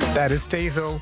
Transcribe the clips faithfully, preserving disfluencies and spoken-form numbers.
That is Diesel.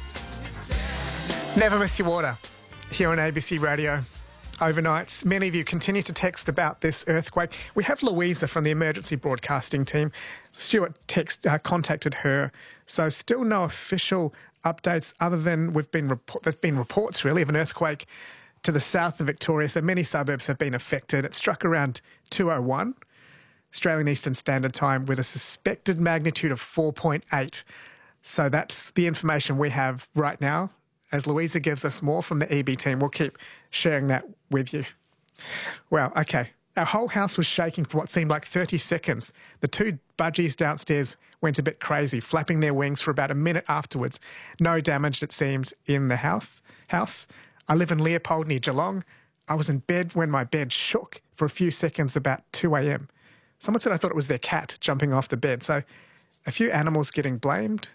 Never miss your water here on A B C Radio. Overnight, many of you continue to text about this earthquake. We have Louisa from the emergency broadcasting team. Stuart text, uh, contacted her, so still no official updates other than we've been report- there's been reports really of an earthquake to the south of Victoria, so many suburbs have been affected. It struck around two oh one Australian Eastern Standard Time with a suspected magnitude of four point eight. So that's the information we have right now. As Louisa gives us more from the E B team, we'll keep sharing that with you. Well, okay. Our whole house was shaking for what seemed like thirty seconds. The two budgies downstairs went a bit crazy, flapping their wings for about a minute afterwards. No damage, it seemed, in the house. house. I live in Leopold near Geelong. I was in bed when my bed shook for a few seconds about two a.m. Someone said I thought it was their cat jumping off the bed. So a few animals getting blamed.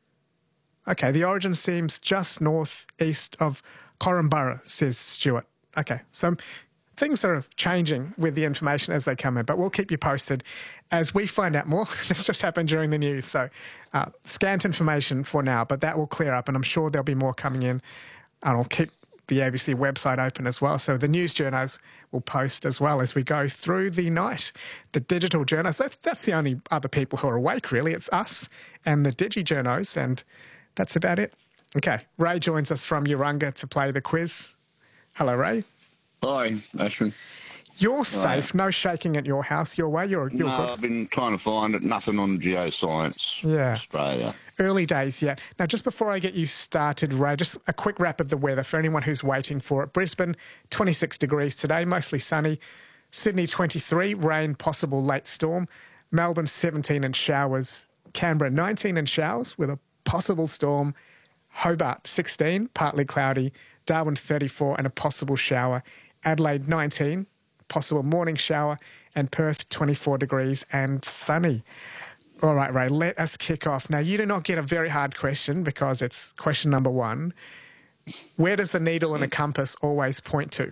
Okay, the origin seems just north-east of Korumburra, says Stuart. Okay, so things are changing with the information as they come in, but we'll keep you posted as we find out more. This just happened during the news, so uh, scant information for now, but that will clear up, and I'm sure there'll be more coming in. And I'll keep the A B C website open as well, so the news journos will post as well as we go through the night. The digital journos, that's, that's the only other people who are awake, really. It's us and the digi journos, and that's about it. Okay, Ray joins us from Urunga to play the quiz. Hello, Ray. Hi, Ashwin. You're safe. Hi. No shaking at your house your way. You're, you're no, good. I've been trying to find it. Nothing on Geoscience Yeah. Australia. Early days, yeah. Now, just before I get you started, Ray, just a quick wrap of the weather for anyone who's waiting for it. Brisbane, twenty-six degrees today, mostly sunny. Sydney, twenty-three, rain, possible late storm. Melbourne, seventeen and showers. Canberra, nineteen and showers with a possible storm. Hobart, sixteen, partly cloudy. Darwin, thirty-four and a possible shower. Adelaide, nineteen, possible morning shower. And Perth, twenty-four degrees and sunny. All right, Ray, let us kick off. Now, you do not get a very hard question because it's question number one. Where does the needle in a compass always point to?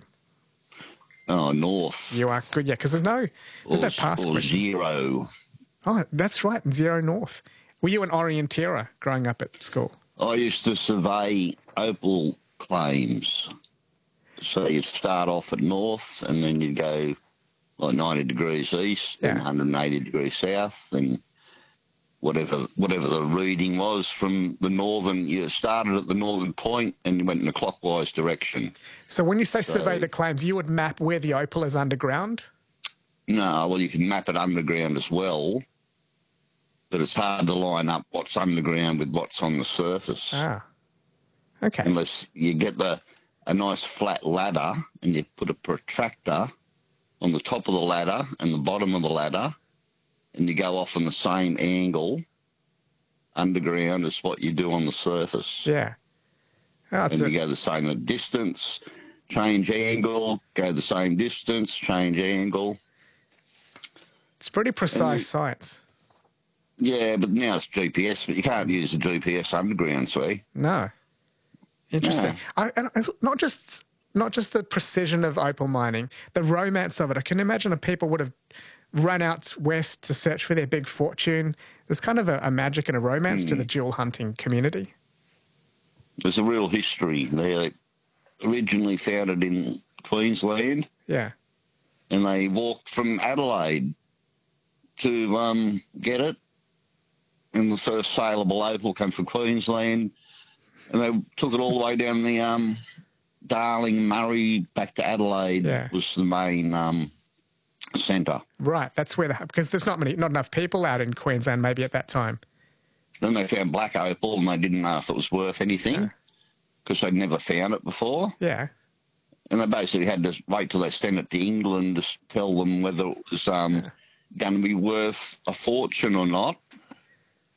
Oh, north. You are good, yeah, because there's no, there's or, no past or questions. zero. Oh, that's right, zero north. Were you an orienteer growing up at school? I used to survey opal claims. So you'd start off at north and then you'd go like ninety degrees east, Yeah. then one hundred eighty degrees south, and whatever whatever the reading was from the northern, you started at the northern point and you went in a clockwise direction. So when you say So- survey the claims, you would map where the opal is underground? No, well, you can map it underground as well, but it's hard to line up what's underground with what's on the surface. Ah, okay. Unless you get the a nice flat ladder and you put a protractor on the top of the ladder and the bottom of the ladder, and you go off on the same angle underground as what you do on the surface. Yeah. Oh, it's And a, you go the same distance, change angle, go the same distance, change angle. it's pretty precise you- science. Yeah, but now it's G P S, but you can't use the G P S underground, see? No. Interesting. I, and it's not just not just the precision of opal mining, the romance of it. I can imagine that people would have run out west to search for their big fortune. There's kind of a, a magic and a romance to the jewel hunting community. There's a real history. They originally founded in Queensland, Yeah. and they walked from Adelaide to um, get it. And the first saleable opal came from Queensland, and they took it all the way down the um, Darling, Murray, back to Adelaide. Yeah. Was the main um, centre. Right. That's where the because there's not many, not enough people out in Queensland maybe at that time. Then they found black opal, and they didn't know if it was worth anything because they'd never found it before. Yeah. And they basically had to wait till they sent it to England to s- tell them whether it was um, Yeah. going to be worth a fortune or not.